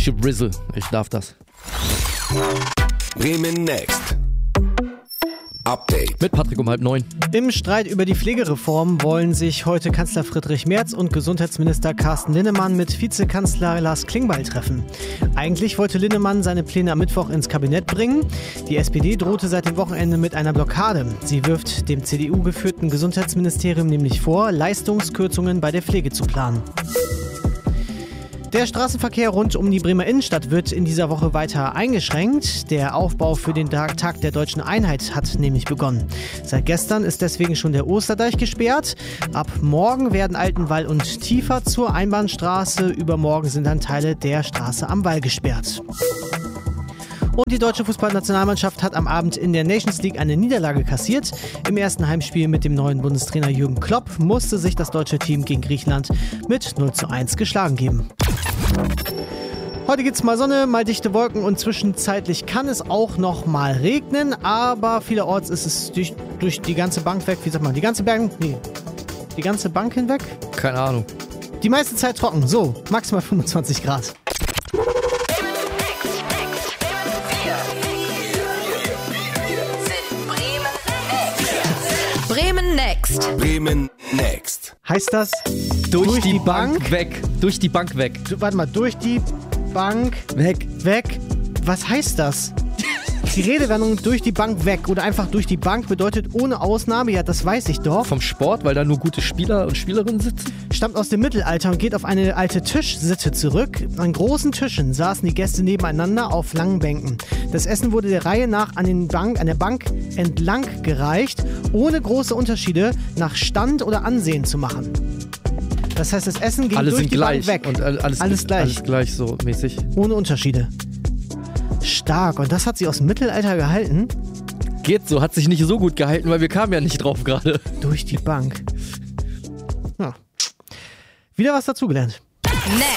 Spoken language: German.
Rizzle, ich darf das. Bremen Next. Update. Mit Patrick um 8:30. Im Streit über die Pflegereform wollen sich heute Kanzler Friedrich Merz und Gesundheitsminister Carsten Linnemann mit Vizekanzler Lars Klingbeil treffen. Eigentlich wollte Linnemann seine Pläne am Mittwoch ins Kabinett bringen. Die SPD drohte seit dem Wochenende mit einer Blockade. Sie wirft dem CDU-geführten Gesundheitsministerium nämlich vor, Leistungskürzungen bei der Pflege zu planen. Der Straßenverkehr rund um die Bremer Innenstadt wird in dieser Woche weiter eingeschränkt. Der Aufbau für den Tag der Deutschen Einheit hat nämlich begonnen. Seit gestern ist deswegen schon der Osterdeich gesperrt. Ab morgen werden Altenwall und Tiefer zur Einbahnstraße. Übermorgen sind dann Teile der Straße am Wall gesperrt. Und die deutsche Fußballnationalmannschaft hat am Abend in der Nations League eine Niederlage kassiert. Im ersten Heimspiel mit dem neuen Bundestrainer Jürgen Klopp musste sich das deutsche Team gegen Griechenland mit 0:1 geschlagen geben. Heute gibt's mal Sonne, mal dichte Wolken und zwischenzeitlich kann es auch noch mal regnen, aber vielerorts ist es durch die ganze Bank weg. Wie sagt man, die ganze Bank hinweg? Keine Ahnung. Die meiste Zeit trocken, so, maximal 25 Grad. Bremen Next. Bremen Next. Heißt das Durch die Bank weg. Durch die Bank weg. Warte mal, durch die Bank Weg. weg? Was heißt das? Die Redewendung durch die Bank weg oder einfach durch die Bank bedeutet ohne Ausnahme, ja, das weiß ich doch, Vom Sport, weil da nur gute Spieler und Spielerinnen sitzen? stammt aus dem Mittelalter und geht auf eine alte Tischsitte zurück. An großen Tischen saßen die Gäste nebeneinander auf langen Bänken. Das Essen wurde der Reihe nach an der Bank entlang gereicht, ohne große Unterschiede nach Stand oder Ansehen zu machen. Das heißt, das Essen ging Alle durch sind die gleich. Bank weg. Und alles gleich. Alles gleich so mäßig. Ohne Unterschiede. Stark. Und das hat sie aus dem Mittelalter gehalten? Geht so, hat sich nicht so gut gehalten, weil wir kamen ja nicht drauf gerade. Durch die Bank. Ja. Wieder was dazugelernt. Next.